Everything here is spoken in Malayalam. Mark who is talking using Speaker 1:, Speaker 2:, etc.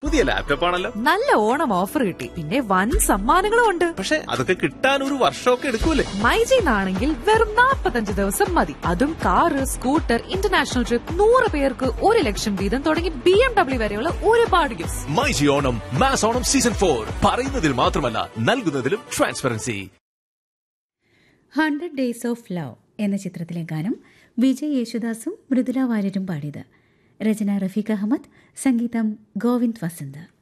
Speaker 1: പുതിയ ലാപ്ടോപ്പ് ആണല്ലോ.
Speaker 2: നല്ല ഓണം ഓഫർ കിട്ടി, പിന്നെ വൻ സമ്മാനങ്ങളും ഉണ്ട്.
Speaker 1: പക്ഷെ അതൊക്കെ കിട്ടാൻ ഒരു വർഷമൊക്കെ എടുക്കൂലേ?
Speaker 2: മൈജിന്നാണെങ്കിൽ വെറും 45 ദിവസം മതി. അതും കാറ്, സ്കൂട്ടർ, ഇന്റർനാഷണൽ ട്രിപ്പ്, 100 പേർക്ക് 1 ലക്ഷം വീതം തുടങ്ങി BMW വരെയുള്ള ഒരുപാട് gifts.
Speaker 1: MyG Onam mass Onam season 4 പറയുന്നതിൽ മാത്രമല്ല നൽകുന്നതിലും ട്രാൻസ്പെറൻസി.
Speaker 3: 100 ഡേയ്സ് ഓഫ് ലവ് എന്ന ചിത്രത്തിലെ ഗാനം വിജയ് യേശുദാസും മൃദുല വാര്യരും പാടിയത്. രചന റഫീഖ് അഹമ്മദ്, സംഗീതം ഗോവിന്ദ് വസന്ത്.